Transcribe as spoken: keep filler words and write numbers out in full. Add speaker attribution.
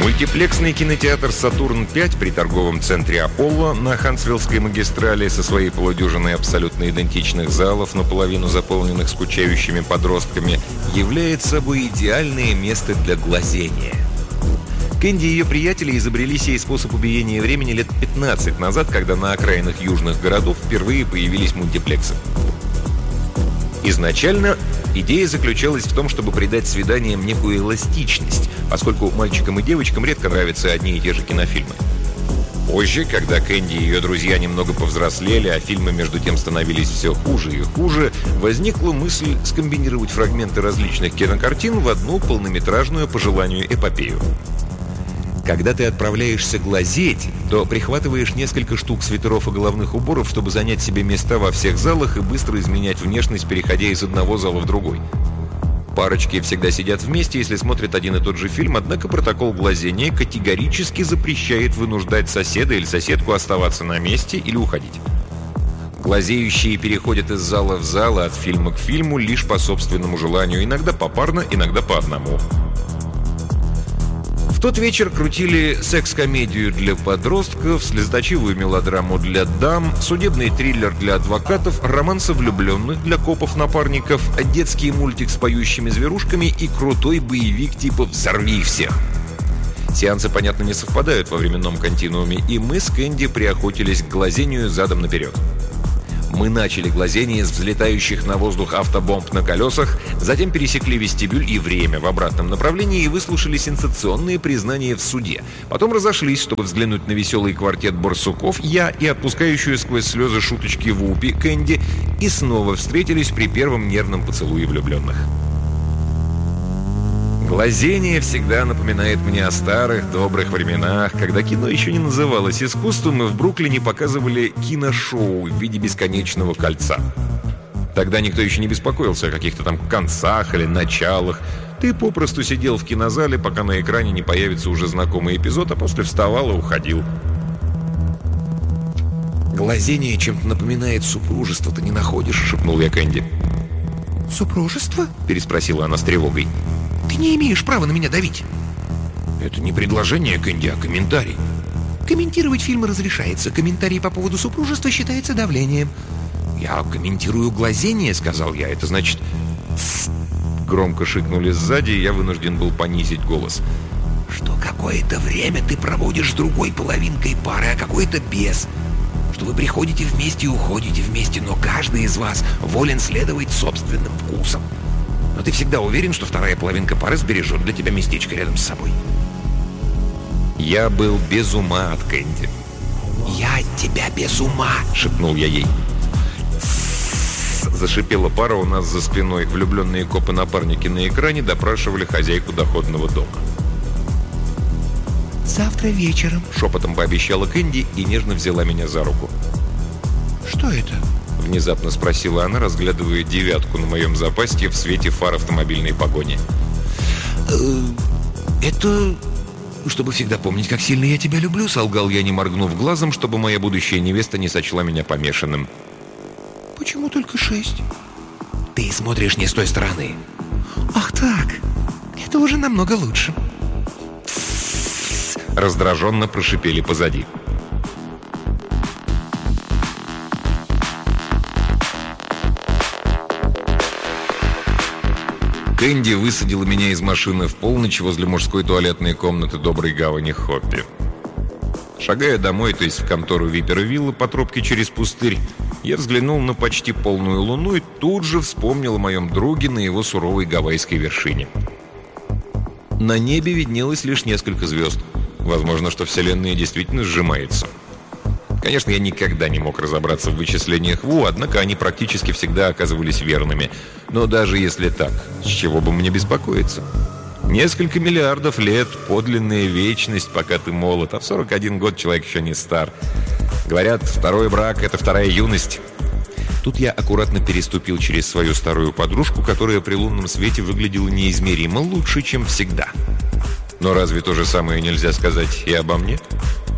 Speaker 1: Мультиплексный кинотеатр «Сатурн пять» при торговом центре «Аполло» на Хансвиллской магистрали со своей полудюжиной абсолютно идентичных залов, наполовину заполненных скучающими подростками, является собой идеальное место для глазения. Кэнди и ее приятели изобрели сей способ убиения времени лет пятнадцать назад, когда на окраинах южных городов впервые появились мультиплексы. Изначально идея заключалась в том, чтобы придать свиданиям некую эластичность, поскольку мальчикам и девочкам редко нравятся одни и те же кинофильмы. Позже, когда Кэнди и ее друзья немного повзрослели, а фильмы между тем становились все хуже и хуже, возникла мысль скомбинировать фрагменты различных кинокартин в одну полнометражную по желанию эпопею. Когда ты отправляешься глазеть, то прихватываешь несколько штук свитеров и головных уборов, чтобы занять себе места во всех залах и быстро изменять внешность, переходя из одного зала в другой. Парочки всегда сидят вместе, если смотрят один и тот же фильм, однако протокол глазения категорически запрещает вынуждать соседа или соседку оставаться на месте или уходить. Глазеющие переходят из зала в зал, от фильма к фильму лишь по собственному желанию, иногда попарно, иногда по одному. В тот вечер крутили секс-комедию для подростков, слезоточивую мелодраму для дам, судебный триллер для адвокатов, романсы влюбленных для копов-напарников, детский мультик с поющими зверушками и крутой боевик типа «Взорви всех». Сеансы, понятно, не совпадают во временном континууме, и мы с Кэнди приохотились к глазению задом наперед. Мы начали глазение с взлетающих на воздух автобомб на колесах, затем пересекли вестибюль и время в обратном направлении и выслушали сенсационные признания в суде. Потом разошлись, чтобы взглянуть на веселый квартет барсуков, я и отпускающую сквозь слезы шуточки Вупи, Кэнди, и снова встретились при первом нервном поцелуе влюбленных. Глазение всегда напоминает мне о старых добрых временах, когда кино еще не называлось искусством, и в Бруклине показывали киношоу в виде бесконечного кольца. Тогда никто еще не беспокоился о каких-то там концах или началах. Ты попросту сидел в кинозале, пока на экране не появится уже знакомый эпизод, а после вставал и уходил. «Глазение чем-то напоминает супружество, ты не находишь?» — шепнул я Кэнди.
Speaker 2: «Супружество?»
Speaker 1: — переспросила она с тревогой.
Speaker 2: «Ты не имеешь права на меня давить».
Speaker 1: «Это не предложение, Кэнди, а комментарий».
Speaker 2: «Комментировать фильмы разрешается. Комментарий по поводу супружества считается давлением».
Speaker 1: «Я комментирую глазение», — сказал я. «Это значит...» «Тссс». Громко шикнули сзади, и я вынужден был понизить голос.
Speaker 2: «Что какое-то время ты проводишь с другой половинкой пары, а какое-то без. Что вы приходите вместе и уходите вместе, но каждый из вас волен следовать собственным вкусам. Но ты всегда уверен, что вторая половинка пары сбережет для тебя местечко рядом с собой».
Speaker 1: Я был без ума от Кэнди.
Speaker 2: «Я от тебя без ума», —
Speaker 1: шепнул я ей. «Тссс», — зашипела пара у нас за спиной. Влюбленные копы-напарники на экране допрашивали хозяйку доходного дома.
Speaker 2: «Завтра вечером», —
Speaker 1: шепотом пообещала Кэнди и нежно взяла меня за руку.
Speaker 2: «Что это?»
Speaker 1: — внезапно спросила она, разглядывая девятку на моем запястье в свете фар автомобильной погони.
Speaker 2: э, «Это... чтобы всегда помнить, как сильно я тебя люблю», —
Speaker 1: солгал я, не моргнув глазом, чтобы моя будущая невеста не сочла меня помешанным.
Speaker 2: «Почему только шесть?»
Speaker 1: «Ты смотришь не с той стороны».
Speaker 2: «Ах так, это уже намного лучше».
Speaker 1: «Тссс», — раздраженно прошипели позади. Кэнди высадила меня из машины в полночь возле мужской туалетной комнаты доброй гавани Хоппи. Шагая домой, то есть в контору Випера Вилла по тропке через пустырь, я взглянул на почти полную луну и тут же вспомнил о моем друге на его суровой гавайской вершине. На небе виднелось лишь несколько звезд. Возможно, что Вселенная действительно сжимается. Конечно, я никогда не мог разобраться в вычислениях Ву, однако они практически всегда оказывались верными. Но даже если так, с чего бы мне беспокоиться? Несколько миллиардов лет, подлинная вечность, пока ты молод, а в сорок один год человек еще не стар. Говорят, второй брак — это вторая юность. Тут я аккуратно переступил через свою старую подружку, которая при лунном свете выглядела неизмеримо лучше, чем всегда. Но разве то же самое нельзя сказать и обо мне?